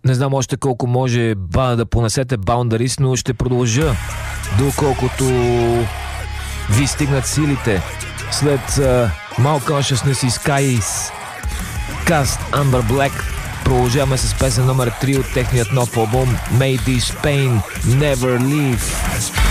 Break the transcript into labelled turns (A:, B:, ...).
A: Не знам още колко може да понесете Boundaries, но ще продължа доколкото ви стигнат силите. След Malconsciousness и Skies Cast Amber Black продължаваме с песен номер 3 от техният нов албум May This Pain Never Leave.